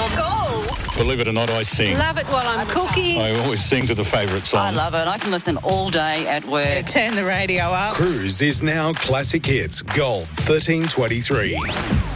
Gold. Believe it or not, I sing. Love it while I'm cooking. I always sing to the favourite song. I love it. I can listen all day at work. Turn the radio up. Cruise is now Classic Hits Gold 1323.